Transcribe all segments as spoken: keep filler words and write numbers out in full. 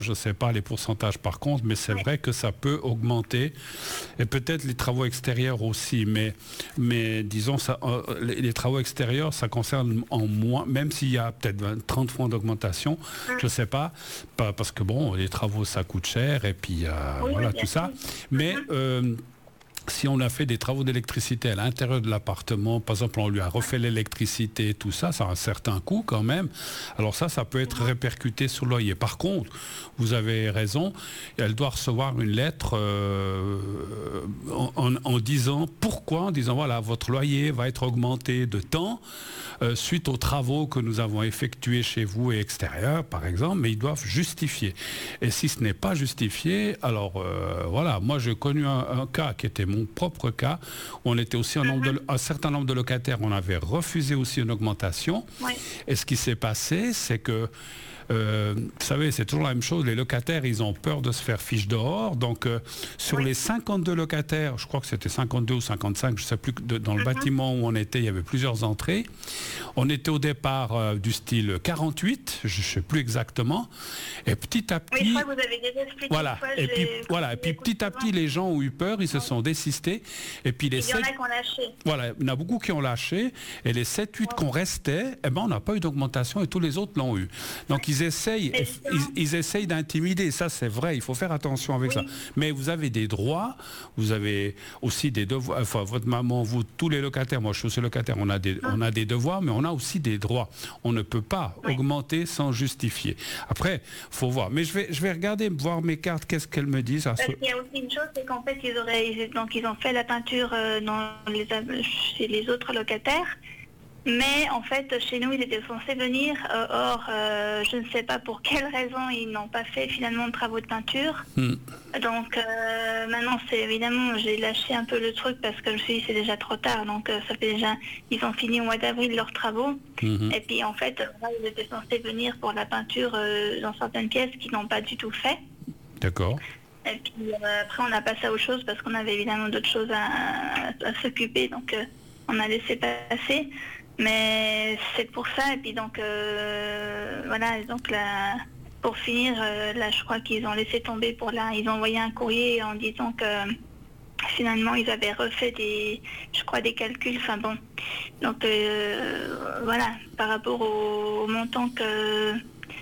Je ne sais pas les pourcentages par contre, mais c'est vrai que ça peut augmenter. Et peut-être les travaux extérieurs aussi. Mais, mais disons, ça, euh, les, les travaux extérieurs, ça concerne en moins, même s'il y a peut-être vingt, trente francs d'augmentation, je ne sais pas, pas. Parce que bon, les travaux, ça coûte cher. Et puis, euh, oui, voilà, tout ça. Mais... Euh, si on a fait des travaux d'électricité à l'intérieur de l'appartement, par exemple on lui a refait l'électricité, tout ça, ça a un certain coût quand même. Alors ça, ça peut être répercuté sur le loyer. Par contre, vous avez raison, elle doit recevoir une lettre euh, en, en, en disant pourquoi, en disant voilà, votre loyer va être augmenté de temps euh, suite aux travaux que nous avons effectués chez vous et extérieurs, par exemple, mais ils doivent justifier. Et si ce n'est pas justifié, alors euh, voilà, moi j'ai connu un, un cas qui était mon propre cas, on était aussi un, nombre de, un certain nombre de locataires, on avait refusé aussi une augmentation. Oui. Et ce qui s'est passé, c'est que Euh, vous savez, c'est toujours la même chose. Les locataires, ils ont peur de se faire fiche dehors. Donc, euh, sur oui. les cinquante-deux locataires, je crois que c'était cinquante-deux ou cinquante-cinq, je ne sais plus, de, dans le uh-huh. bâtiment où on était, il y avait plusieurs entrées. On était au départ euh, du style quarante-huit, je ne sais plus exactement. Et petit à petit... Oui, je crois que vous avez déjà expliqué. Voilà. Fois, et puis, voilà. Et puis petit à petit, les gens ont eu peur, ils se sont désistés. Et puis les il y en sept... a qui ont lâché. Voilà, il y en a beaucoup qui ont lâché. Et les sept huit ouais. qu'on restait, eh ben, on n'a pas eu d'augmentation et tous les autres l'ont eu. Donc, ils essayent, ils, ils essayent d'intimider, ça c'est vrai, il faut faire attention avec oui. ça. Mais vous avez des droits, vous avez aussi des devoirs, enfin votre maman, vous, tous les locataires, moi je suis aussi locataire, on a des, ah. on a des devoirs, mais on a aussi des droits. On ne peut pas oui. augmenter sans justifier. Après, faut voir. Mais je vais, je vais regarder, voir mes cartes, qu'est-ce qu'elles me disent. Parce qu'il y a aussi une chose, c'est qu'en fait, ils auraient, donc ils ont fait la peinture euh, dans les, chez les autres locataires. Mais en fait, chez nous, ils étaient censés venir. Euh, or, euh, je ne sais pas pour quelle raison ils n'ont pas fait finalement de travaux de peinture. Mm. Donc euh, maintenant, c'est évidemment, j'ai lâché un peu le truc parce que je me suis dit c'est déjà trop tard. Donc euh, ça fait déjà, ils ont fini au mois d'avril leurs travaux. Mm-hmm. Et puis en fait, là, ils étaient censés venir pour la peinture euh, dans certaines pièces qu'ils n'ont pas du tout fait. D'accord. Et puis euh, après, on a passé à autre chose parce qu'on avait évidemment d'autres choses à, à, à s'occuper. Donc euh, on a laissé passer. Mais c'est pour ça, et puis donc, euh, voilà, donc là, pour finir, euh, là, je crois qu'ils ont laissé tomber pour là, ils ont envoyé un courrier en disant que finalement, ils avaient refait des, je crois, des calculs, enfin bon. Donc, euh, voilà, par rapport au, au montant que,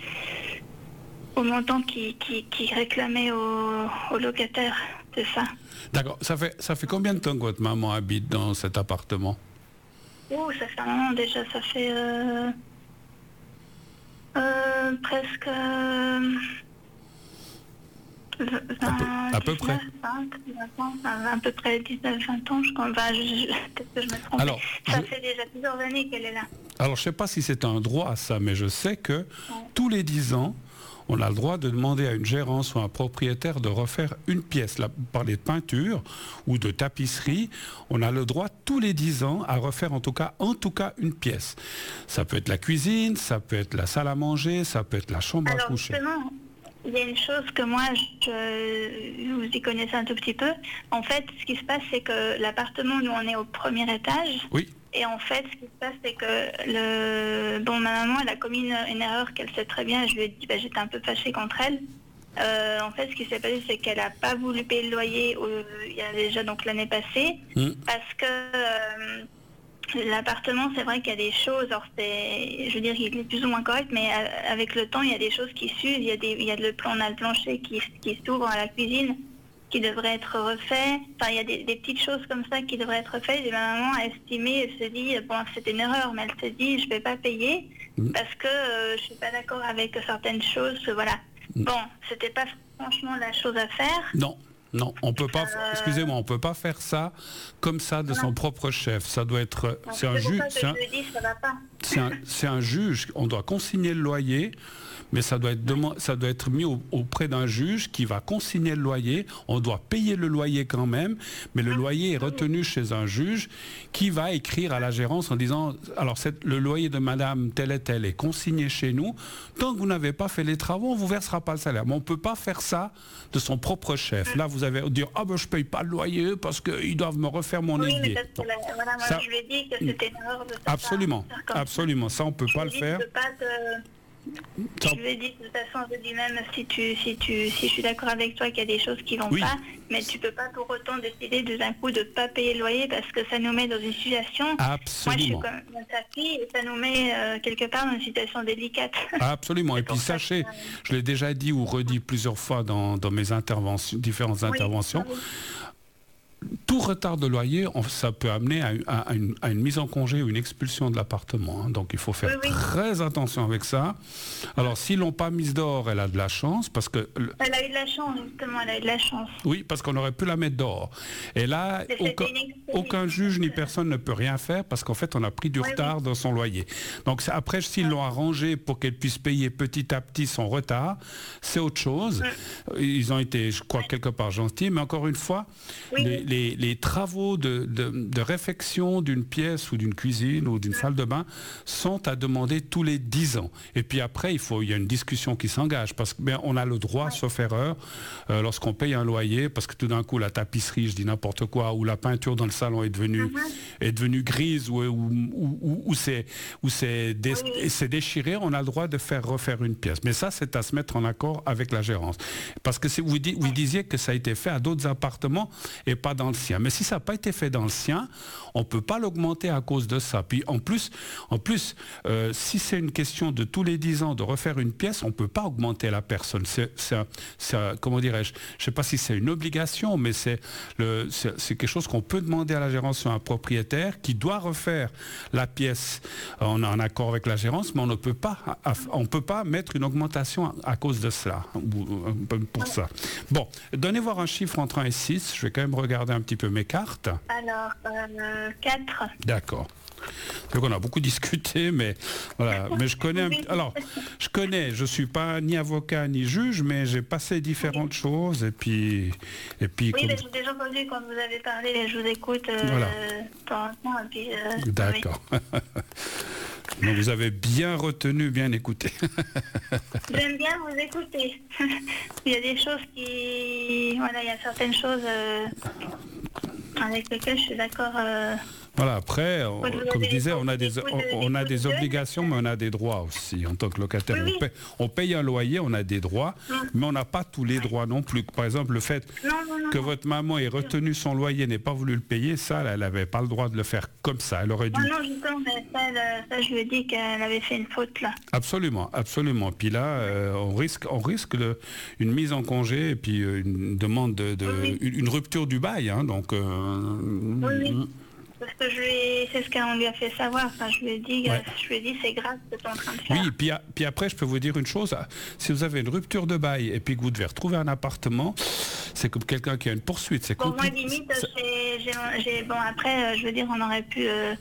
au montant qui, qui, qui réclamait aux, aux locataires, c'est ça. D'accord, ça fait, ça fait combien de temps que votre maman habite dans cet appartement ? Oh, ça fait un moment déjà, ça fait euh, euh, presque euh, vingt, à peu, à peu près vingt, vingt ans, à peu près dix-neuf vingt ans, je crois. Enfin, je, je, peut-être que je me trompe. Alors, ça je... fait déjà plusieurs années qu'elle est là. Alors, je ne sais pas si c'est un droit à ça, mais je sais que ouais. tous les dix ans, on a le droit de demander à une gérance ou à un propriétaire de refaire une pièce. Là, parler de peinture ou de tapisserie, on a le droit tous les dix ans à refaire en tout cas, en tout cas une pièce. Ça peut être la cuisine, ça peut être la salle à manger, ça peut être la chambre Alors, à coucher. Justement, il y a une chose que moi, je, vous y connaissez un tout petit peu. En fait, ce qui se passe, c'est que l'appartement, nous, on est au premier étage. Oui. Et en fait, ce qui se passe, c'est que le... bon, ma maman, elle a commis une, une erreur qu'elle sait très bien. Je lui ai dit, bah, j'étais un peu fâchée contre elle. Euh, en fait, ce qui s'est passé, c'est qu'elle n'a pas voulu payer le loyer euh, il y a déjà donc l'année passée, mmh. parce que euh, l'appartement, c'est vrai qu'il y a des choses. Alors, c'est, je veux dire, il est plus ou moins correct, mais euh, avec le temps, il y a des choses qui s'usent. Il y a des, il y a le plan, on a le plancher qui, qui s'ouvre à la cuisine, qui devrait être refait. Enfin, il y a des, des petites choses comme ça qui devraient être faites. Et ma maman a estimé, elle se dit, bon, c'était une erreur, mais elle se dit, je ne vais pas payer mmh. parce que euh, je ne suis pas d'accord avec certaines choses. Voilà. Mmh. Bon, c'était pas franchement la chose à faire. Non. Non, on peut pas. Euh... Excusez-moi, on peut pas faire ça comme ça de non. son propre chef. Ça doit être. Donc, c'est un juge. C'est un, c'est un, c'est un juge. On doit consigner le loyer, mais ça doit être demand... ça doit être mis au, auprès d'un juge qui va consigner le loyer. On doit payer le loyer quand même, mais le loyer est retenu chez un juge qui va écrire à la gérance en disant alors c'est, le loyer de Madame telle et telle est consigné chez nous. Tant que vous n'avez pas fait les travaux, on vous versera pas le salaire. Mais on peut pas faire ça de son propre chef. Là, vous avez dire ah ben je paye pas le loyer parce qu'ils doivent me refaire mon oui, évier. Mais la, voilà, moi, ça, je lui ai dit que c'était une erreur de absolument, absolument. Ça on peut pas le faire. De pas te... Je lui ai dit, de toute façon, je dis même si tu, si tu, si je suis d'accord avec toi qu'il y a des choses qui vont Oui. pas, mais tu peux pas pour autant décider de d'un coup de pas payer le loyer parce que ça nous met dans une situation. Absolument. Moi, je suis comme sa fille et ça nous met euh, quelque part dans une situation délicate. Absolument. Et C'est puis pour ça sachez, que, euh, je l'ai déjà dit ou redit plusieurs fois dans, dans mes interventions, différentes interventions, oui. tout retard de loyer, on- ça peut amener à, à- à une, à une mise en congé ou une expulsion de l'appartement. hein. Donc il faut faire Oui, oui. très attention avec ça. Alors s'ils l'ont pas mise dehors, elle a de la chance parce que le- Elle a eu de la chance, justement, elle a eu de la chance. oui, parce qu'on aurait pu la mettre dehors. Et là, Mais c'était aucun, une expérience. aucun juge ni personne ne peut rien faire parce qu'en fait, on a pris du Oui, retard dans son loyer. Donc c'est- après, s'ils l'ont arrangé pour qu'elle puisse payer petit à petit son retard, c'est autre chose. Ils ont été, je crois, quelque part gentils, mais encore une fois, Oui. les, les- les travaux de, de- de réfection d'une pièce ou d'une cuisine ou d'une salle de bain sont à demander tous les dix ans. Et puis après, il faut, il y a une discussion qui s'engage parce qu'on a le droit, sauf erreur, euh, lorsqu'on paye un loyer, parce que tout d'un coup, la tapisserie, je dis n'importe quoi, ou la peinture dans le salon est devenue, est devenue grise ou, ou, ou- ou- ou c'est, ou c'est dé- Oui. c'est déchiré, on a le droit de faire refaire une pièce. Mais ça, c'est à se mettre en accord avec la gérance. Parce que c'est- vous, di- vous disiez que ça a été fait à d'autres appartements et pas dans le sien. Mais si ça n'a pas été fait dans le sien, on ne peut pas l'augmenter à cause de ça. Puis en plus, en plus euh, si c'est une question de tous les dix ans de refaire une pièce, on ne peut pas augmenter la personne. C'est, c'est un- c'est un- comment dirais-je, je ne sais pas si c'est une obligation, mais c'est, le, c'est, c'est quelque chose qu'on peut demander à la gérance sur un propriétaire qui doit refaire la pièce en, en accord avec la gérance, mais on ne peut pas, on peut pas mettre une augmentation à, à cause de cela, ou, ou, pour ça. Bon, donnez voir un chiffre entre un et six, je vais quand même regarder un petit peu mes cartes. Alors, euh, quatre. D'accord. Donc on a beaucoup discuté, mais voilà. Mais je connais. Un... Oui. Alors, je connais. Je suis pas ni avocat ni juge, mais j'ai passé différentes choses et puis et puis. Oui, comme- mais j'ai déjà entendu quand vous avez parlé, je vous écoute euh, Voilà. de temps en temps, et puis, euh, oui. D'accord. Donc vous avez bien retenu, bien écouté. J'aime bien vous écouter. Il y a des choses qui... Voilà, il y a certaines choses euh, avec lesquelles je suis d'accord. euh, Voilà, après, on- Quand vous comme je avez disais, on a des, beaucoup on, de- on a beaucoup des de- obligations, mais on a des droits aussi. En tant que locataire, Oui, oui. On, paye, on paye un loyer, on a des droits, mais on n'a pas tous les droits non plus. Par exemple, le fait Non, non, non. que non. votre maman ait retenu son loyer, n'ait pas voulu le payer, ça, elle n'avait pas le droit de le faire comme ça. Elle aurait dû... Non, non, justement, mais ça, là, ça, je lui ai dit qu'elle avait fait une faute, là. Absolument, absolument. Puis là, euh, on risque, on risque de- une mise en congé et puis euh, une demande de, de- Oui, oui. une, une rupture du bail. hein, donc, euh, Oui, oui. Parce que je lui ai... c'est ce qu'on lui a fait savoir. Enfin, je lui ai dit, euh, Ouais. je lui ai dit, c'est grave ce que tu es en train de faire. Oui, puis, a- puis après, je peux vous dire une chose. Si vous avez une rupture de bail et puis que vous devez retrouver un appartement, c'est comme quelqu'un qui a une poursuite. C'est Bon, moi, compliqué. limite, Ça- j'ai, j'ai- j'ai- bon, après, euh, je veux dire, on aurait pu euh,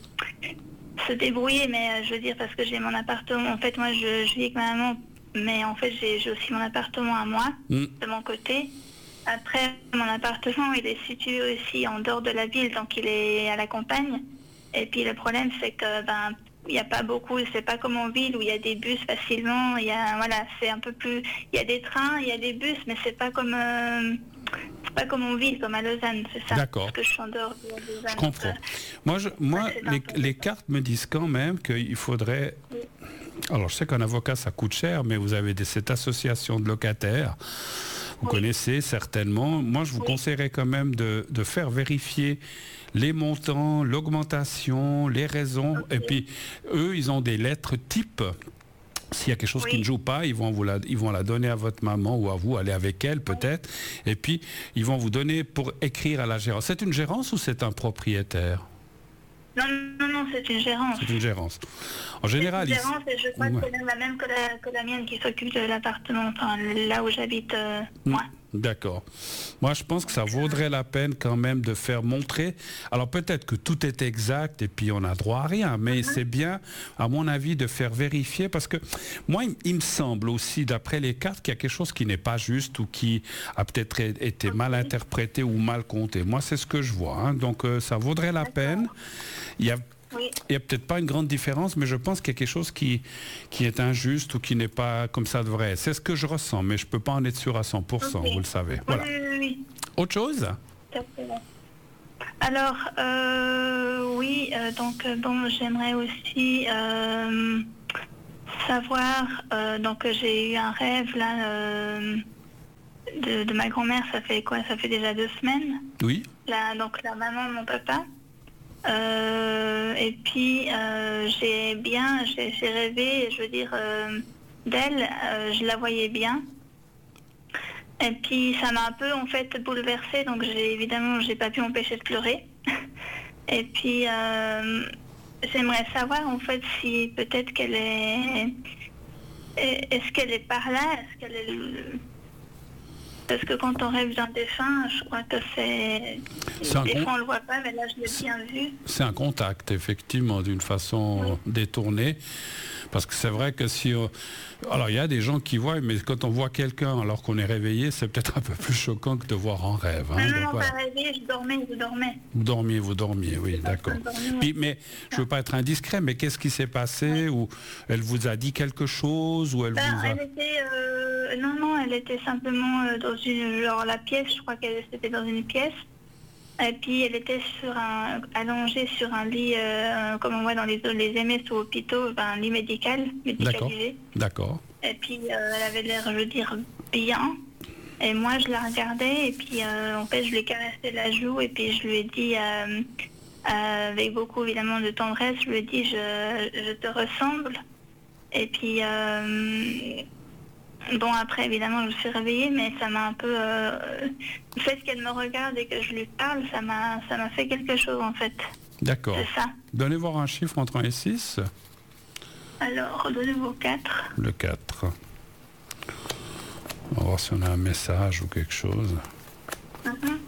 se débrouiller, mais euh, je veux dire, parce que j'ai mon appartement. En fait, moi, je, je vis avec ma maman, mais en fait, j'ai, j'ai aussi mon appartement à moi, Mm. de mon côté. Après, mon appartement, il est situé aussi en dehors de la ville, donc il est à la campagne. Et puis, le problème, c'est que, ben, il n'y a pas beaucoup, c'est pas comme en ville où il y a des bus facilement, il y a, voilà, c'est un peu plus, il y a des trains, il y a des bus, mais c'est pas comme, euh, c'est pas comme en ville, comme à Lausanne, c'est ça. D'accord. Parce que je suis en dehors de Lausanne. Je comprends. donc, euh, Moi, je, moi Ouais, c'est les, un peu- les cartes me disent quand même qu'il faudrait... Alors, je sais qu'un avocat, ça coûte cher, mais vous avez des- cette association de locataires. Vous Oui. connaissez certainement. Moi, je vous Oui. conseillerais quand même de, de faire vérifier les montants, l'augmentation, les raisons. Ok. Et puis, eux, ils ont des lettres type. S'il y a quelque chose qui Oui. ne joue pas, ils vont, vous la, ils vont la donner à votre maman ou à vous, aller avec elle peut-être. Et puis, ils vont vous donner pour écrire à la gérance. C'est une gérance ou c'est un propriétaire? Non, non, non, c'est une gérance. C'est une gérance. En général, C'est une ici- gérance et je crois Ouais. que c'est la même que la, que la mienne qui s'occupe de l'appartement, enfin, là où j'habite, euh, moi. D'accord. Moi, je pense que ça vaudrait la peine quand même de faire montrer. Alors peut-être que tout est exact et puis on a droit à rien, mais c'est bien, à mon avis, de faire vérifier parce que moi, il, il me semble aussi, d'après les cartes, qu'il y a quelque chose qui n'est pas juste ou qui a peut-être été mal interprété ou mal compté. Moi, c'est ce que je vois. hein. Donc euh, ça vaudrait la peine. Il y a Oui. Il n'y a peut-être pas une grande différence, mais je pense qu'il y a quelque chose qui, qui est injuste ou qui n'est pas comme ça devrait être. C'est ce que je ressens, mais je ne peux pas en être sûr à cent pour cent, Ok. vous le savez. Oui, Voilà. oui, oui, oui. Autre chose? Tout à fait. Alors, euh, oui, euh, donc, euh, bon, j'aimerais aussi euh, savoir, euh, donc j'ai eu un rêve là euh, de, de ma grand-mère, ça fait quoi? Ça fait déjà deux semaines. Oui. La, donc la maman de mon papa. Euh, et puis euh, j'ai bien, j'ai, j'ai rêvé, je veux dire, euh, d'elle, euh, je la voyais bien. Et puis ça m'a un peu en fait bouleversée, donc j'ai évidemment j'ai pas pu m'empêcher de pleurer. Et puis euh, j'aimerais savoir en fait si peut-être qu'elle est, est-ce qu'elle est par là, est-ce qu'elle est le... Parce que quand on rêve d'un défunt, je crois que c'est... c'est Des con... fois on le voit pas, mais là je l'ai bien vu. C'est un contact, effectivement, d'une façon oui. détournée. Parce que c'est vrai que si... On... Alors il y a des gens qui voient, mais quand on voit quelqu'un alors qu'on est réveillé, c'est peut-être un peu plus choquant que de voir en rêve. Hein. Non, non, Donc, non, voilà. pas rêvé, je dormais, je dormais. Vous dormiez, vous dormiez, oui, d'accord. Puis, mais je ne veux pas être indiscret, mais qu'est-ce qui s'est passé? Oui. Ou elle vous a dit quelque chose ou elle ben, vous a... elle était, euh, non, non, elle était simplement euh, dans une... Genre la pièce, je crois qu'elle était dans une pièce. Et puis elle était sur un, allongée sur un lit, euh, comme on voit dans les, les M S ou hôpitaux, ben, un lit médical, médicalisé. D'accord. Et puis euh, elle avait l'air, je veux dire, bien. Et moi je la regardais et puis euh, en fait je lui ai caressé la joue et puis je lui ai dit, euh, euh, avec beaucoup évidemment de tendresse, je lui ai dit je, je te ressemble. Et puis euh, bon, après, évidemment, je me suis réveillée, mais ça m'a un peu... Euh, le fait qu'elle me regarde et que je lui parle, ça m'a, ça m'a fait quelque chose, en fait. D'accord. C'est ça. Donnez voir un chiffre entre un et six. Alors, donnez-vous quatre. Le quatre. On va voir si on a un message ou quelque chose. Mm-hmm.